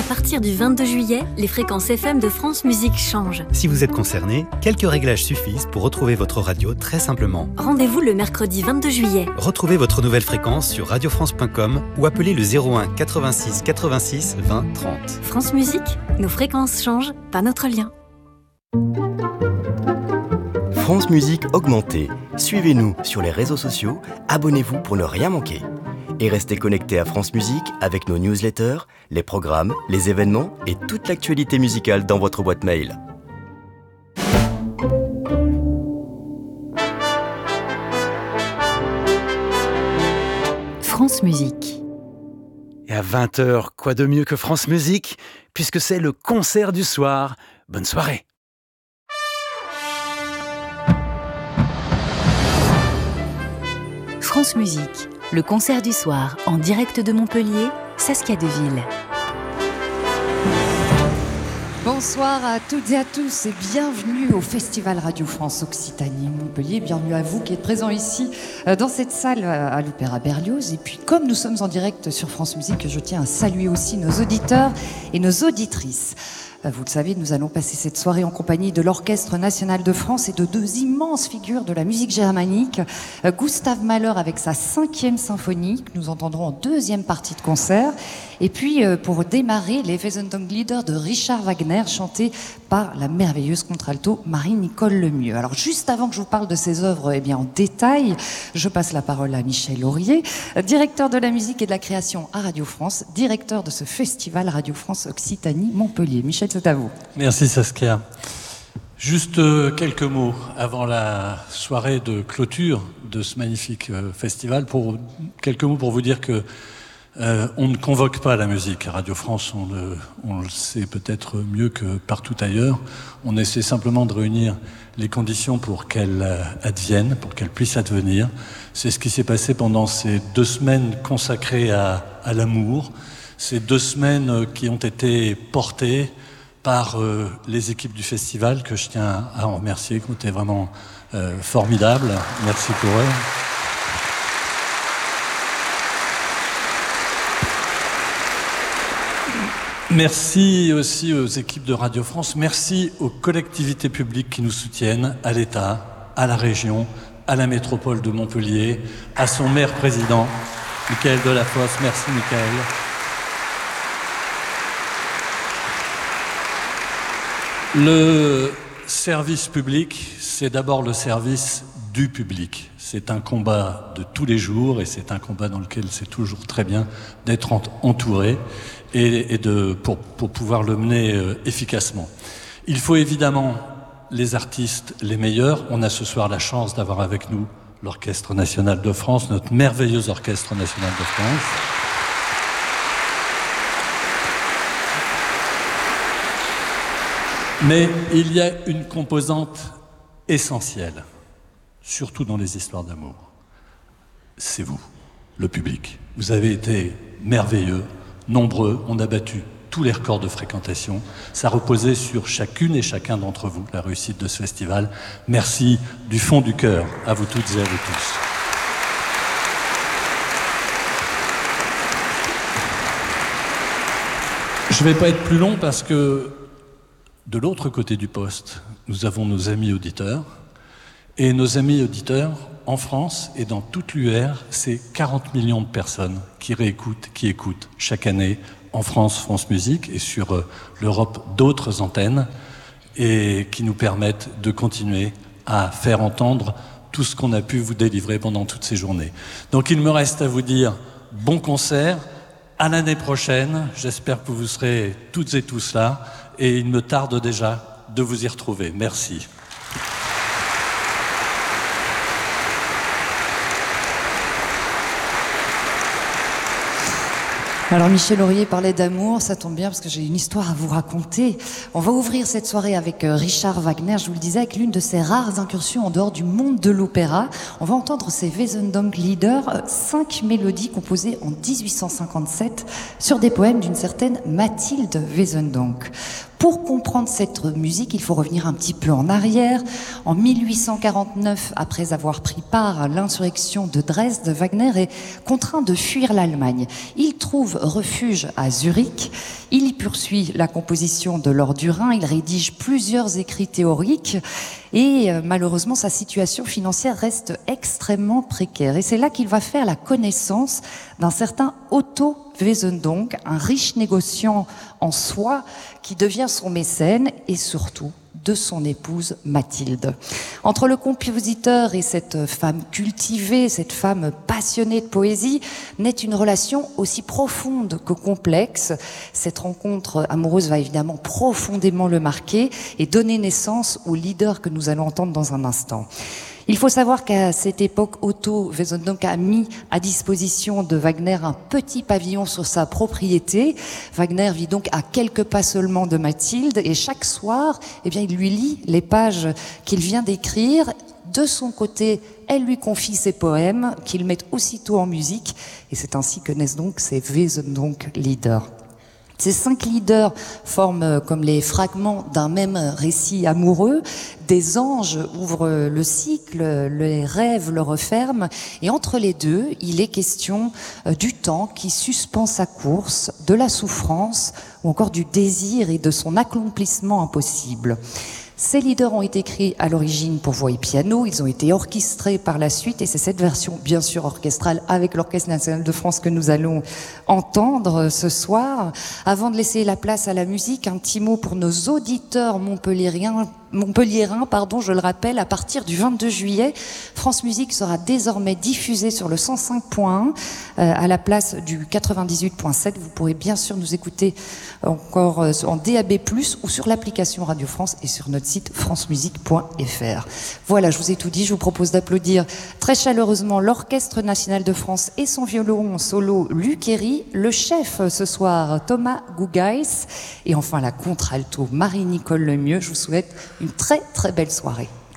partir du 22 juillet, les fréquences FM de France Musique changent. Si vous êtes concerné, quelques réglages suffisent pour retrouver votre radio très simplement. Rendez-vous le mercredi 22 juillet. Retrouvez votre nouvelle fréquence sur radiofrance.com ou appelez le 01 86 86 20 30. France Musique, nos fréquences changent, pas notre lien. France Musique augmentée. Suivez-nous sur les réseaux sociaux, abonnez-vous pour ne rien manquer. Et restez connectés à France Musique avec nos newsletters, les programmes, les événements et toute l'actualité musicale dans votre boîte mail. France Musique. Et à 20h, quoi de mieux que France Musique, puisque c'est le concert du soir. Bonne soirée. France Musique, le concert du soir en direct de Montpellier, Saskia Deville. Bonsoir à toutes et à tous et bienvenue au Festival Radio France Occitanie Montpellier. Bienvenue à vous qui êtes présents ici dans cette salle à l'Opéra Berlioz. Et puis comme nous sommes en direct sur France Musique, je tiens à saluer aussi nos auditeurs et nos auditrices. Vous le savez, nous allons passer cette soirée en compagnie de l'Orchestre National de France et de deux immenses figures de la musique germanique. Gustav Mahler avec sa 5e symphonie, que nous entendrons en deuxième partie de concert. Et puis, pour démarrer, les Wesendonck-Lieder de Richard Wagner, chantés par la merveilleuse contralto Marie-Nicole Lemieux. Alors, juste avant que je vous parle de ces œuvres en détail, je passe la parole à Michel Laurier, directeur de la musique et de la création à Radio France, directeur de ce festival Radio France Occitanie Montpellier. Michel, c'est à vous. Merci Saskia. Juste quelques mots avant la soirée de clôture de ce magnifique festival. Quelques mots pour vous dire que on ne convoque pas la musique à Radio France, on le sait peut-être mieux que partout ailleurs. On essaie simplement de réunir les conditions pour qu'elle advienne, pour qu'elle puisse advenir. C'est ce qui s'est passé pendant ces 2 semaines consacrées à l'amour, ces 2 semaines qui ont été portées par les équipes du festival, que je tiens à en remercier, qui ont été vraiment formidables. Merci pour eux. Merci aussi aux équipes de Radio France. Merci aux collectivités publiques qui nous soutiennent, à l'État, à la région, à la métropole de Montpellier, à son maire-président, Michael Delafosse. Merci Michael. Le service public, c'est d'abord le service du public. C'est un combat de tous les jours et c'est un combat dans lequel c'est toujours très bien d'être entouré pour pouvoir le mener efficacement. Il faut évidemment les artistes les meilleurs. On a ce soir la chance d'avoir avec nous l'Orchestre National de France, notre merveilleux Orchestre National de France. Mais il y a une composante essentielle, surtout dans les histoires d'amour. C'est vous, le public. Vous avez été merveilleux, nombreux, on a battu tous les records de fréquentation. Ça reposait sur chacune et chacun d'entre vous, la réussite de ce festival. Merci du fond du cœur à vous toutes et à vous tous. Je ne vais pas être plus long parce que de l'autre côté du poste, nous avons nos amis auditeurs. Et nos amis auditeurs, en France et dans toute l'UR, c'est 40 millions de personnes qui réécoutent, qui écoutent chaque année en France, France Musique, et sur l'Europe d'autres antennes, et qui nous permettent de continuer à faire entendre tout ce qu'on a pu vous délivrer pendant toutes ces journées. Donc il me reste à vous dire bon concert, à l'année prochaine, j'espère que vous serez toutes et tous là, et il me tarde déjà de vous y retrouver. Merci. Alors Michel Laurier parlait d'amour, ça tombe bien parce que j'ai une histoire à vous raconter. On va ouvrir cette soirée avec Richard Wagner, je vous le disais, avec l'une de ses rares incursions en dehors du monde de l'opéra. On va entendre ces Wesendonck-Lieder, 5 mélodies composées en 1857 sur des poèmes d'une certaine Mathilde Wesendonck. Pour comprendre cette musique, il faut revenir un petit peu en arrière. En 1849, après avoir pris part à l'insurrection de Dresde, Wagner est contraint de fuir l'Allemagne. Il trouve refuge à Zurich. Il y poursuit la composition de l'Or du Rhin. Il rédige plusieurs écrits théoriques. Et malheureusement, sa situation financière reste extrêmement précaire. Et c'est là qu'il va faire la connaissance d'un certain Otto Wesendonck, un riche négociant en soie qui devient son mécène et surtout de son épouse Mathilde. Entre le compositeur et cette femme cultivée, cette femme passionnée de poésie, naît une relation aussi profonde que complexe. Cette rencontre amoureuse va évidemment profondément le marquer et donner naissance au leader que nous allons entendre dans un instant. Il faut savoir qu'à cette époque, Otto Wesendonck a mis à disposition de Wagner un petit pavillon sur sa propriété. Wagner vit donc à quelques pas seulement de Mathilde et chaque soir, il lui lit les pages qu'il vient d'écrire. De son côté, elle lui confie ses poèmes qu'il met aussitôt en musique et c'est ainsi que naissent donc ces Wesendonck Lieder. Ces 5 leaders forment comme les fragments d'un même récit amoureux. Des anges ouvrent le cycle, les rêves le referment. Et entre les deux, il est question du temps qui suspend sa course, de la souffrance ou encore du désir et de son accomplissement impossible. Ces leaders ont été écrits à l'origine pour voix et piano, ils ont été orchestrés par la suite et c'est cette version bien sûr orchestrale avec l'Orchestre National de France que nous allons entendre ce soir. Avant de laisser la place à la musique, un petit mot pour nos auditeurs montpelliérains, je le rappelle, à partir du 22 juillet, France Musique sera désormais diffusée sur le 105.1 à la place du 98.7. Vous pourrez bien sûr nous écouter encore en DAB+, ou sur l'application Radio France et sur notre site francemusique.fr. Voilà, je vous ai tout dit. Je vous propose d'applaudir très chaleureusement l'Orchestre National de France et son violon solo Luc Herry, le chef ce soir Thomas Gougaïs et enfin la contre-alto Marie-Nicole Lemieux. Je vous souhaite une très très belle soirée.